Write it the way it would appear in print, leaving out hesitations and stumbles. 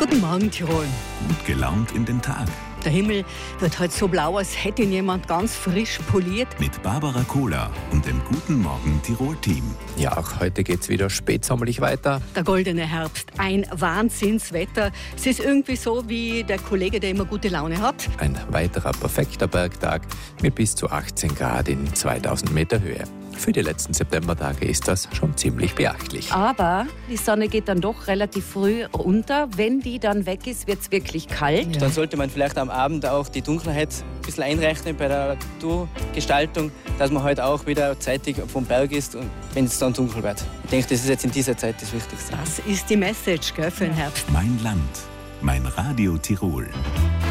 Guten Morgen, Tirol. Gut gelaunt in den Tag. Der Himmel wird heute so blau, als hätte ihn jemand ganz frisch poliert. Mit Barbara Kohler und dem Guten Morgen Tirol-Team. Ja, auch heute geht's wieder spätsommerlich weiter. Der goldene Herbst, ein Wahnsinnswetter. Es ist irgendwie so wie der Kollege, der immer gute Laune hat. Ein weiterer perfekter Bergtag mit bis zu 18 Grad in 2000 Meter Höhe. Für die letzten Septembertage ist das schon ziemlich beachtlich. Aber die Sonne geht dann doch relativ früh unter. Wenn die dann weg ist, wird es wirklich kalt. Ja. Dann sollte man vielleicht am Abend auch die Dunkelheit ein bisschen einrechnen bei der Tourgestaltung, dass man heute auch wieder zeitig vom Berg ist, und wenn es dann dunkel wird. Ich denke, das ist jetzt in dieser Zeit das Wichtigste. Das ist die Message, gell, für den Herbst. Mein Land, mein Radio Tirol.